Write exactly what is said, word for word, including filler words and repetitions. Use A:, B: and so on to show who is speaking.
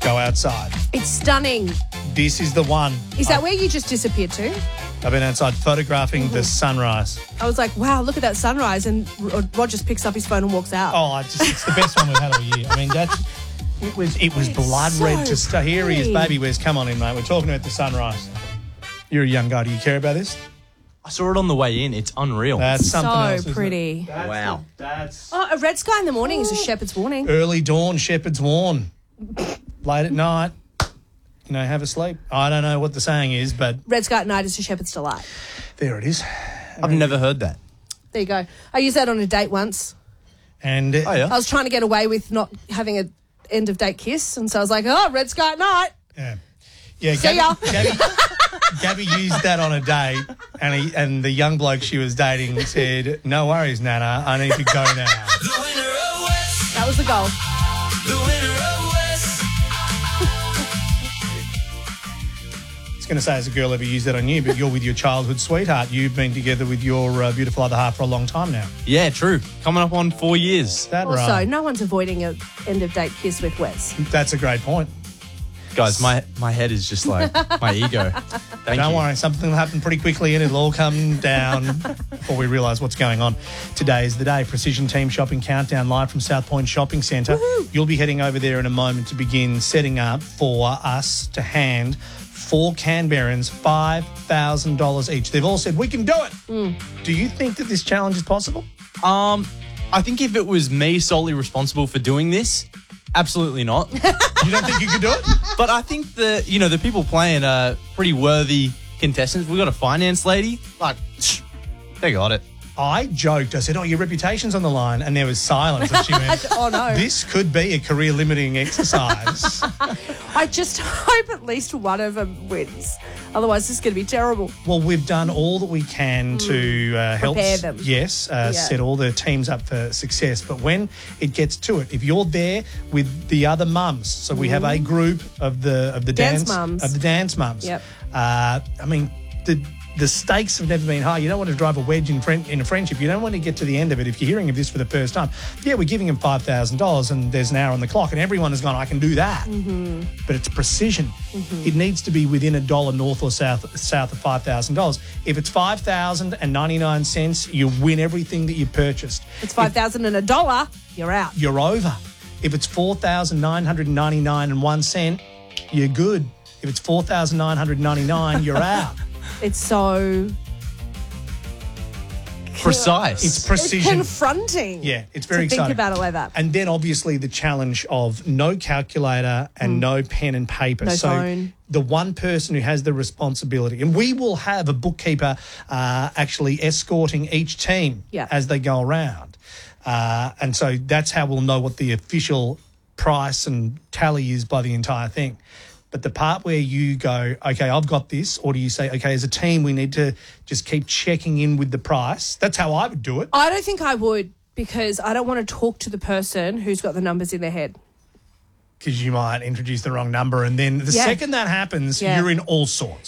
A: go outside.
B: It's stunning.
A: This is the one.
B: Is that
A: I,
B: where you just disappeared to?
A: I've been outside photographing mm-hmm. the sunrise.
B: I was like, wow, look at that sunrise. And Rod just picks up his phone and walks out.
A: Oh, I just, it's the best one we've had all year. I mean, that's... It was it was
B: it's
A: blood
B: so
A: red to start. Here he is, baby Wes. Come on in, mate. We're talking about the sunrise. You're a young guy. Do you care about this?
C: I saw it on the way in. It's unreal.
A: That's
B: so
A: something else.
B: So pretty.
A: That's
C: wow.
A: A, that's
B: oh, a red sky in the morning is a shepherd's warning.
A: Early dawn, shepherd's warn. Late at night, you know, have a sleep. I don't know what the saying is, but
B: red sky at night is a shepherd's delight.
A: There it is.
C: I've never heard that.
B: There you go. I used that on a date once.
A: And uh,
C: oh, yeah?
B: I was trying to get away with not having a end of date kiss, and so I was like, oh, red sky at night.
A: Yeah. Yeah,
B: See
A: Gabby,
B: ya.
A: Gabby, Gabby used that on a date, and he, and the young bloke she was dating said, "No worries, Nana, I need to go now."
B: That was the goal.
A: I was going to say, has a girl ever used that on you? But you're with your childhood sweetheart. You've been together with your uh, beautiful other half for a long time now.
C: Yeah, true. Coming up on four years.
A: That
B: Also,
A: right?
B: no one's avoiding a end of date kiss with Wes.
A: That's a great point.
C: Guys, my, my head is just like my ego. Thank
A: Don't
C: you.
A: worry, something will happen pretty quickly and it'll all come down before we realise what's going on. Today is the day. Precision Team Shopping Countdown live from South Point Shopping Centre.
B: Woohoo.
A: You'll be heading over there in a moment to begin setting up for us to hand four Canberrans five thousand dollars each. They've all said, we can do it.
B: Mm.
A: Do you think that this challenge is possible?
C: Um, I think if it was me solely responsible for doing this, absolutely not.
A: You don't think you could do it?
C: But I think the you know the people playing are pretty worthy contestants. We've got a finance lady. Like, they got it.
A: I joked. I said, oh, your reputation's on the line. And there was silence. And she went,
B: oh, no.
A: This could be a career-limiting exercise.
B: I just hope at least one of them wins. Otherwise, this is going to be terrible.
A: Well, we've done all that we can mm. to uh, help
B: prepare them.
A: Yes, uh,
B: yeah.
A: set all the teams up for success. But when it gets to it, if you're there with the other mums, so we mm. have a group of the of the
B: dance,
A: dance
B: mums.
A: of the dance mums.
B: Yep.
A: Uh, I mean, the the stakes have never been high. You don't want to drive a wedge in, friend, in a friendship. You don't want to get to the end of it if you're hearing of this for the first time. Yeah, we're giving them five thousand dollars and there's an hour on the clock and everyone has gone, I can do that.
B: Mm-hmm.
A: But it's precision. Mm-hmm. It needs to be within a dollar north or south south of five thousand dollars. If it's five thousand ninety-nine cents, you win everything that you purchased.
B: If it's five thousand dollars and a dollar, you're out.
A: You're over. If it's four thousand nine hundred ninety-nine and one cent, you're good. If it's four thousand nine hundred ninety-nine, you're out.
B: It's so...
C: precise.
A: It's precision.
B: It's confronting.
A: Yeah, it's very
B: to
A: exciting.
B: think about it like that.
A: And then obviously the challenge of no calculator and mm. no pen and paper.
B: No
A: so
B: phone.
A: The one person who has the responsibility, and we will have a bookkeeper uh, actually escorting each team
B: yeah.
A: as they go around. Uh, and so that's how we'll know what the official price and tally is by the entire thing. But the part where you go, okay, I've got this, or do you say, okay, as a team, we need to just keep checking in with the price? That's how I would do it.
B: I don't think I would, because I don't want to talk to the person who's got the numbers in their head.
A: Because you might introduce the wrong number, and then the
B: yeah.
A: second that happens,
B: yeah.
A: you're in all sorts.